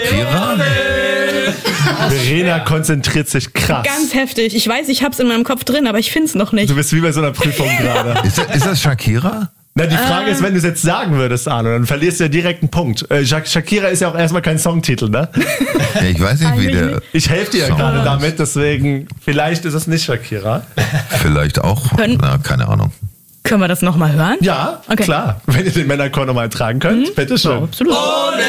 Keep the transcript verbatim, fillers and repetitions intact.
Shakira? Verena konzentriert sich krass. Ganz heftig. Ich weiß, ich hab's in meinem Kopf drin, aber ich find's noch nicht. Du bist wie bei so einer Prüfung gerade. Ist, ist das Shakira? Na, die Frage äh. ist, wenn du es jetzt sagen würdest, Arno, dann verlierst du ja direkt einen Punkt. Äh, Shakira ist ja auch erstmal kein Songtitel, ne? Ja, ich weiß nicht, wie der Ich helfe dir ja Song gerade ist. damit, deswegen, vielleicht ist es nicht Shakira. Vielleicht auch. Können- Na, keine Ahnung. Können wir das nochmal hören? Ja, Okay. klar. Wenn ihr den Männerchor nochmal tragen könnt, bitteschön. Ja, absolut. Ohne